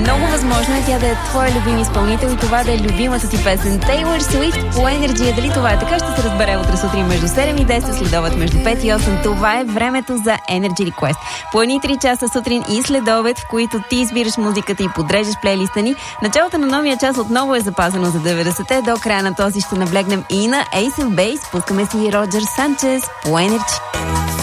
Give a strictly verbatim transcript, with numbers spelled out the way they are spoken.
Много възможно е тя да е твой любим изпълнител и това да е любимата ти песен. Тейлор Суифт по Energy. Дали това е така, ще се разбере утре сутрин между седем и десет, следобед между пет и осем. Това е времето за Energy Request. По едни три часа сутрин и следобед, в които ти избираш музиката и подрежеш плейлиста ни. Началото на новия час отново е запазено за деветдесетте. До края на този ще наблегнем и на Ace of Base. Пускаме си Роджер Санчес по Energy.